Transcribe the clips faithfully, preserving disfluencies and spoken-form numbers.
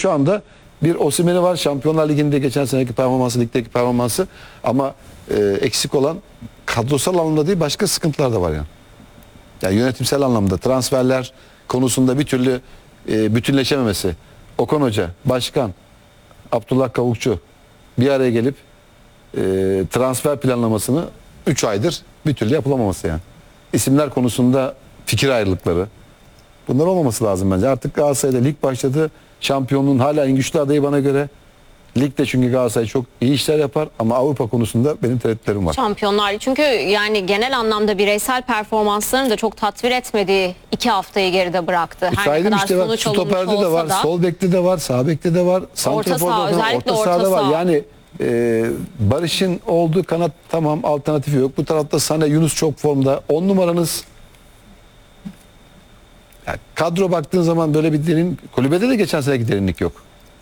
şu anda bir Osimhen'i var. Şampiyonlar Ligi'nde geçen seneki performansı, ligdeki performansı ama e, eksik olan kadrosal anlamda değil başka sıkıntılar da var yani. Yani yönetimsel anlamda transferler konusunda bir türlü e, bütünleşememesi. Okan Hoca, Başkan, Abdullah Kavukçu bir araya gelip e, transfer planlamasını üç aydır bir türlü yapılamaması yani. İsimler konusunda fikir ayrılıkları. Bunlar olmaması lazım bence. Artık Galatasaray'da lig başladı. Şampiyonluğun hala en güçlü adayı bana göre. Ligde çünkü Galatasaray çok iyi işler yapar ama Avrupa konusunda benim tereddütlerim var. Şampiyonlar çünkü yani genel anlamda bireysel performanslarını da çok tatmin etmediği iki haftayı geride bıraktı. E, Her ne kadar işte bak, sonuç alınmış stoperde de olsa var, da. sol bekte de var, sağ bekte de var, santraforda saha, da var, özellikle orta orta sahada var. saha. Yani e, Barış'ın olduğu kanat tamam, alternatifi yok. Bu tarafta Sané, Yunus çok formda. on numaranız yani kadro baktığın zaman böyle bir derin, kulübede de geçen seneki derinlik yok.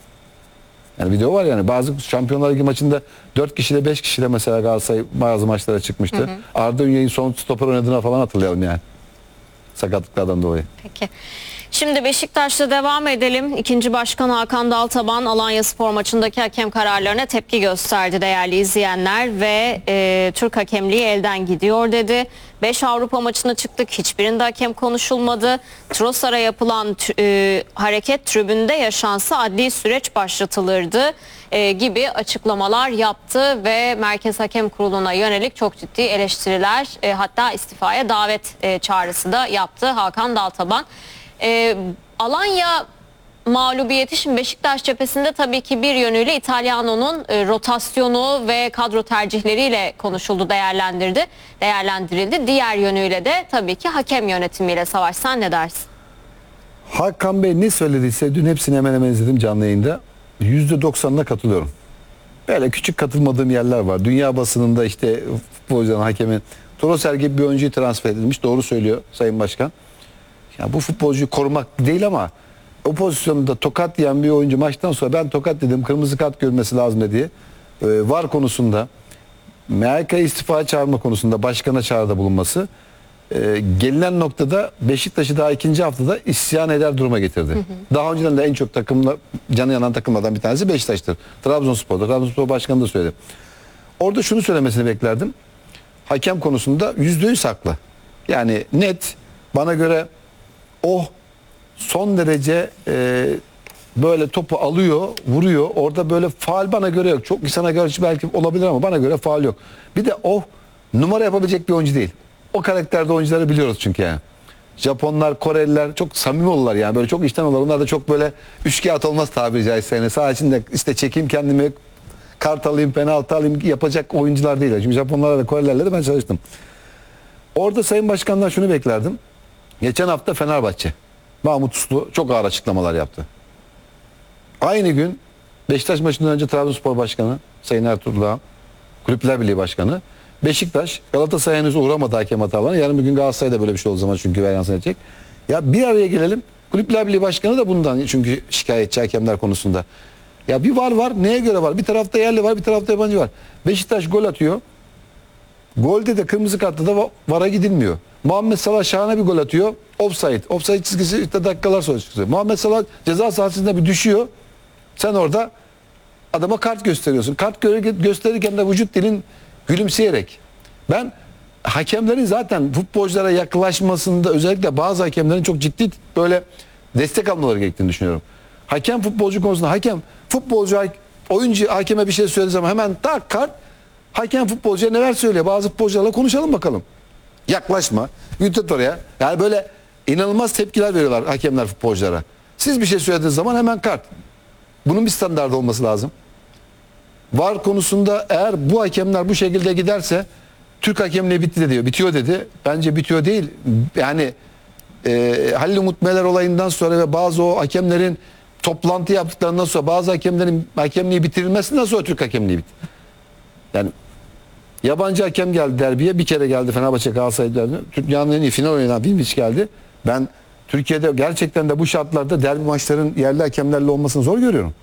Yani video var yani bazı Şampiyonlar Ligi maçında dört kişiyle beş kişiyle mesela Galatasaray bazı maçlara çıkmıştı. Hı hı. Arda Ünye'nin son stoper oynadığına falan hatırlayalım yani. Sakatlıklardan dolayı. Peki. Şimdi Beşiktaş'ta devam edelim. İkinci Başkan Hakan Daltaban Alanyaspor maçındaki hakem kararlarına tepki gösterdi değerli izleyenler ve e, Türk hakemliği elden gidiyor dedi. beş Avrupa maçına çıktık. Hiçbirinde hakem konuşulmadı. Trossard'a yapılan e, hareket tribünde yaşansa adli süreç başlatılırdı e, gibi açıklamalar yaptı ve Merkez Hakem Kurulu'na yönelik çok ciddi eleştiriler e, hatta istifaya davet e, çağrısı da yaptı Hakan Daltaban. E, Alanya mağlubiyeti şimdi Beşiktaş cephesinde tabii ki bir yönüyle İtalyano'nun e, rotasyonu ve kadro tercihleriyle konuşuldu, değerlendirdi, değerlendirildi. Diğer yönüyle de tabii ki hakem yönetimiyle Savaş. Sen ne dersin? Hakan Bey ne söylediyse dün hepsini hemen hemen izledim canlı yayında. yüzde doksanına katılıyorum. Böyle küçük katılmadığım yerler var. Dünya basınında işte futbolcuların hakemin Trossard gibi bir oyuncuyu transfer edilmiş. Doğru söylüyor Sayın Başkan. Ya bu futbolcuyu korumak değil ama o pozisyonda tokat yiyen bir oyuncu maçtan sonra ben tokat dedim kırmızı kart görmesi lazım diye ee, var konusunda M H K istifa çağırma konusunda başkana çağrıda bulunması e, gelinen noktada Beşiktaş'ı daha ikinci haftada isyan eder duruma getirdi. Hı hı. Daha önceden de en çok takımla canı yanan takımlardan bir tanesi Beşiktaş'tır. Trabzonspor'da. Trabzonspor Başkanı da söyledi. Orada şunu söylemesini beklerdim. Hakem konusunda yüzde yüz haklı. Yani net bana göre o son derece e, böyle topu alıyor, vuruyor. Orada böyle faul bana göre yok. Çok insana göre belki olabilir ama bana göre faul yok. Bir de o numara yapabilecek bir oyuncu değil. O karakterde oyuncuları biliyoruz çünkü yani. Japonlar, Koreliler çok samimi olurlar yani. Böyle çok içten olurlar. Onlar da çok böyle üçkağıt olmaz tabiri caizse. Yani sağ içinde işte çekeyim kendimi, kart alayım, penaltı alayım yapacak oyuncular değil. Çünkü Japonlarla da Korelilerle de ben çalıştım. Orada Sayın Başkan'dan şunu beklerdim. Geçen hafta Fenerbahçe. Mahmut Uslu çok ağır açıklamalar yaptı. Aynı gün Beşiktaş maçından önce Trabzonspor Başkanı Sayın Ertuğrul Ağam, Kulüpler Birliği Başkanı, Beşiktaş, Galatasaray henüz uğramadı hakem hatalarına. Yarın bir gün Galatasaray'da böyle bir şey olduğu zaman çünkü yansın edecek. Ya bir araya gelelim. Kulüpler Birliği Başkanı da bundan çünkü şikayetçi hakemler konusunda. Ya bir var var. Neye göre var? Bir tarafta yerli var, bir tarafta yabancı var. Beşiktaş gol atıyor. Golde de kırmızı kartta da vara gidilmiyor. Muhammed Salah şahane bir gol atıyor. Offside. Offside çizgisi işte dakikalar sonra çıkıyor. Muhammed Salah ceza sahasında bir düşüyor. Sen orada adama kart gösteriyorsun. Kart gö gösterirken de vücut dilin gülümseyerek. Ben hakemlerin zaten futbolculara yaklaşmasında özellikle bazı hakemlerin çok ciddi böyle destek almaları gerektiğini düşünüyorum. Hakem futbolcu konusunda hakem futbolcu oyuncu hakeme bir şey söylediği zaman hemen tak kart. Hakem futbolcuya neler söylüyor? Bazı futbolcularla konuşalım bakalım. Yaklaşma. Yut oraya. Yani böyle inanılmaz tepkiler veriyorlar hakemler futbolculara. Siz bir şey söylediğiniz zaman hemen kart. Bunun bir standardı olması lazım. VAR konusunda eğer bu hakemler bu şekilde giderse Türk hakemliği bitti de diyor. Bitiyor dedi. Bence bitiyor değil. Yani e, Halil Umut Meler olayından sonra ve bazı o hakemlerin toplantı yaptıklarından sonra bazı hakemlerin hakemliği bitirilmesinden sonra Türk hakemliği bitti. Yani yabancı hakem geldi derbiye. Bir kere geldi Fenerbahçe Galatasaray derbi. Dünyanın en iyi final oynayan bir maç geldi. Ben Türkiye'de gerçekten de bu şartlarda derbi maçların yerli hakemlerle olmasını zor görüyorum.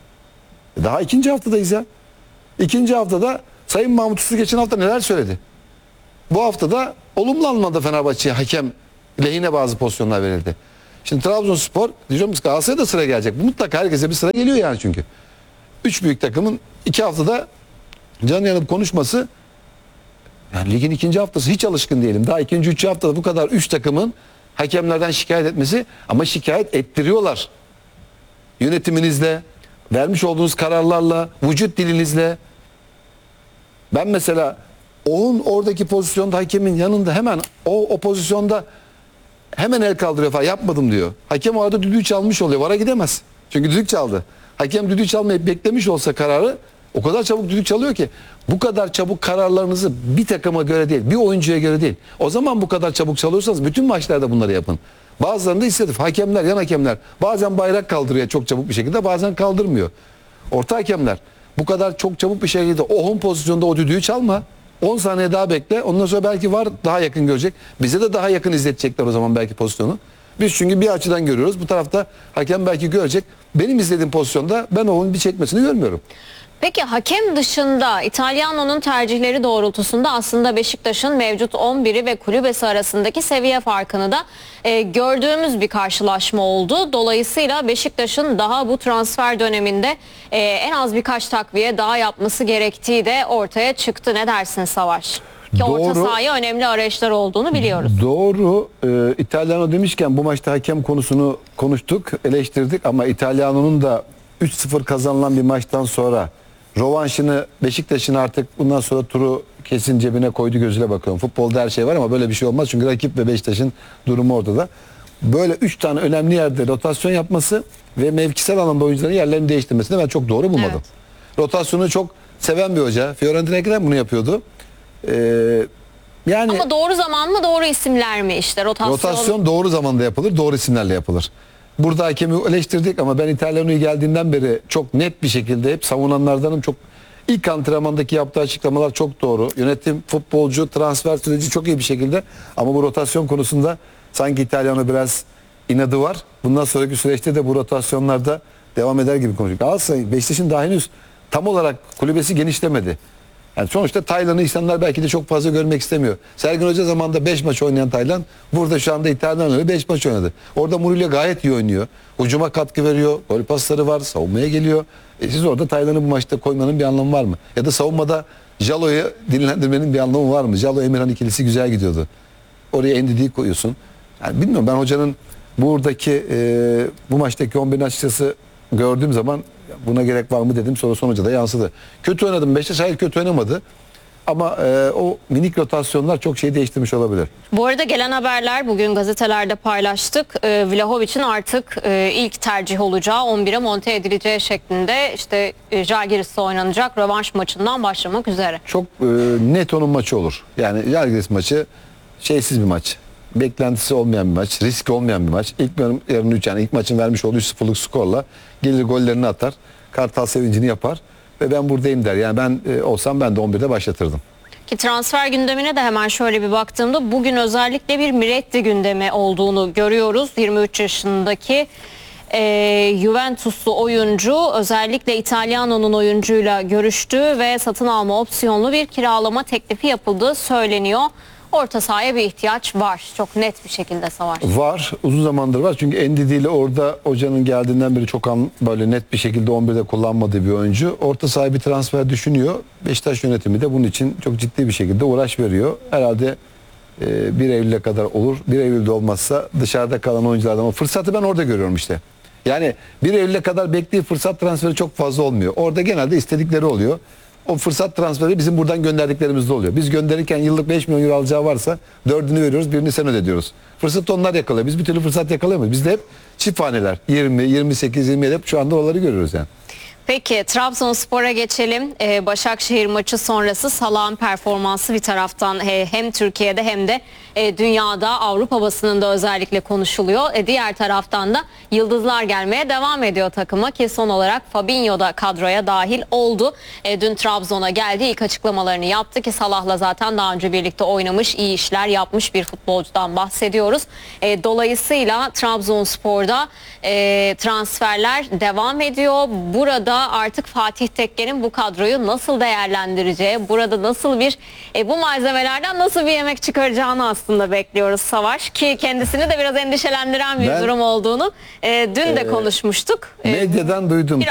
Daha ikinci haftadayız ya. İkinci haftada Sayın Mahmut Uslu geçen hafta neler söyledi? Bu haftada olumlu alınmadı Fenerbahçe hakem lehine bazı pozisyonlar verildi. Şimdi Trabzonspor, diyorum ki Galatasaray'a da sıra gelecek. Mutlaka herkese bir sıra geliyor yani çünkü. Üç büyük takımın iki haftada canlı yanıp konuşması, yani ligin ikinci haftası hiç alışkın değilim. Daha ikinci, üçüncü haftada bu kadar üç takımın hakemlerden şikayet etmesi, ama şikayet ettiriyorlar. Yönetiminizle, vermiş olduğunuz kararlarla, vücut dilinizle. Ben mesela onun oradaki pozisyonda hakemin yanında hemen o, o pozisyonda hemen el kaldırıyor falan, yapmadım diyor. Hakem o arada düdüğü çalmış oluyor. Vara gidemez. Çünkü düdük çaldı. Hakem düdüğü çalmayı beklemiş olsa kararı, o kadar çabuk düdük çalıyor ki, bu kadar çabuk kararlarınızı bir takıma göre değil, bir oyuncuya göre değil. O zaman bu kadar çabuk çalıyorsanız bütün maçlarda bunları yapın. Bazılarında istedim. Hakemler, yan hakemler bazen bayrak kaldırıyor çok çabuk bir şekilde, bazen kaldırmıyor. Orta hakemler bu kadar çok çabuk bir şekilde o on pozisyonda o düdüğü çalma. on saniye daha bekle. Ondan sonra belki var daha yakın görecek. Bize de daha yakın izletecekler o zaman belki pozisyonu. Biz çünkü bir açıdan görüyoruz. Bu tarafta hakem belki görecek. Benim izlediğim pozisyonda ben onun bir çekmesini görmüyorum. Peki hakem dışında İtalyanonun tercihleri doğrultusunda aslında Beşiktaş'ın mevcut on biri ve kulübesi arasındaki seviye farkını da e, gördüğümüz bir karşılaşma oldu. Dolayısıyla Beşiktaş'ın daha bu transfer döneminde e, en az birkaç takviye daha yapması gerektiği de ortaya çıktı. Ne dersin Savaş? Ki orta Doğru. sahaya önemli arayışlar olduğunu biliyoruz. Doğru. Ee, İtalyano demişken bu maçta hakem konusunu konuştuk, eleştirdik, ama İtalyano'nun da üç sıfır kazanılan bir maçtan sonra rövanşını, Beşiktaş'ın artık bundan sonra turu kesin cebine koydu gözüyle bakıyorum. Futbolda her şey var ama böyle bir şey olmaz çünkü rakip ve Beşiktaş'ın durumu ortada. Böyle üç tane önemli yerde rotasyon yapması ve mevkisel anlamda oyuncuların yerlerini değiştirmesini ben çok doğru bulmadım. Evet. Rotasyonu çok seven bir hoca. Fiorentina'da bunu yapıyordu. Ee, yani Ama doğru zaman mı, doğru isimler mi işte rotasyon? Rotasyon doğru zamanda yapılır, doğru isimlerle yapılır. Burada hakemi eleştirdik ama ben İtalyano'yu geldiğinden beri çok net bir şekilde hep savunanlardanım. Çok ilk antrenmandaki yaptığı açıklamalar çok doğru. Yönetim, futbolcu, transfer süreci çok iyi bir şekilde, ama bu rotasyon konusunda sanki İtalyano biraz inadı var. Bundan sonraki süreçte de bu rotasyonlarda devam eder gibi konuşuyor. Galatasaray, Beşiktaş'ın daha henüz tam olarak kulübesi genişlemedi. Yani sonuçta Taylan'ı insanlar belki de çok fazla görmek istemiyor. Sergen Hoca zamanında beş maç oynayan Taylan, burada şu anda İtalyano'yla beş maç oynadı. Orada Mourinho gayet iyi oynuyor. Hücuma katkı veriyor, gol pasları var, savunmaya geliyor. E siz orada Taylan'ı bu maçta koymanın bir anlamı var mı? Ya da savunmada Jalo'yu dinlendirmenin bir anlamı var mı? Jalo Emirhan ikilisi güzel gidiyordu. Oraya Ndidi'yi koyuyorsun. Yani bilmiyorum, ben hocanın buradaki e, bu maçtaki on birin açıkçası gördüğüm zaman buna gerek var mı dedim, sonra sonuca da yansıdı. Kötü oynadım Beşiktaş, hayır kötü oynamadı. Ama e, o minik rotasyonlar çok şey değiştirmiş olabilir. Bu arada gelen haberler bugün gazetelerde paylaştık. E, Vlahovic'in artık e, ilk tercih olacağı on bire monte edileceği şeklinde, işte e, Žalgiris'te oynanacak rövanş maçından başlamak üzere. Çok e, net onun maçı olur. Yani Žalgiris maçı şeysiz bir maç. Beklentisi olmayan bir maç, risk olmayan bir maç. İlk yarının üç, yani ilk maçın vermiş olduğu üç sıfırlık skorla gelir gollerini atar. Kartal sevincini yapar ve ben buradayım der. Yani ben e, olsam ben de on birde başlatırdım. Ki transfer gündemine de hemen şöyle bir baktığımda bugün özellikle bir Miretti gündemi olduğunu görüyoruz. yirmi üç yaşındaki e, Juventuslu oyuncu özellikle İtalyano'nun oyuncuyla görüştü ve satın alma opsiyonlu bir kiralama teklifi yapıldığı söyleniyor. Orta sahaya bir ihtiyaç var. Çok net bir şekilde Savaş. Var. Uzun zamandır var. Çünkü Ndidi ile orada hocanın geldiğinden beri çok an, böyle net bir şekilde on birde kullanmadığı bir oyuncu. Orta sahaya bir transfer düşünüyor. Beşiktaş yönetimi de bunun için çok ciddi bir şekilde uğraş veriyor. Herhalde e, bir Eylül'e kadar olur. bir Eylül'de olmazsa dışarıda kalan oyunculardan, o fırsatı ben orada görüyorum işte. Yani bir Eylül'e kadar beklediği fırsat transferi çok fazla olmuyor. Orada genelde istedikleri oluyor. O fırsat transferi bizim buradan gönderdiklerimizde oluyor. Biz gönderirken yıllık beş milyon euro alacağı varsa dördünü veriyoruz, birini sen öde diyoruz. Fırsatı onlar yakalıyor. Biz bir türlü fırsat yakalayamıyoruz. Bizde hep çift haneler. yirmi, yirmi sekiz, yirmi yedi, hep şu anda oraları görüyoruz yani. Peki Trabzonspor'a geçelim. Ee, Başakşehir maçı sonrası Salah'ın performansı bir taraftan he, hem Türkiye'de hem de e, dünyada, Avrupa basınında özellikle konuşuluyor. E, diğer taraftan da yıldızlar gelmeye devam ediyor takıma ki son olarak Fabinho da kadroya dahil oldu. E, dün Trabzon'a geldi, ilk açıklamalarını yaptı ki Salah'la zaten daha önce birlikte oynamış, iyi işler yapmış bir futbolcudan bahsediyoruz. E, dolayısıyla Trabzonspor'da e, transferler devam ediyor. Burada artık Fatih Tekke'nin bu kadroyu nasıl değerlendireceği, burada nasıl bir e, bu malzemelerden nasıl bir yemek çıkaracağını aslında aslında bekliyoruz Savaş, ki kendisini de biraz endişelendiren bir Ben- durum olduğunu e, dün de konuşmuştuk. E, Medyadan duydum.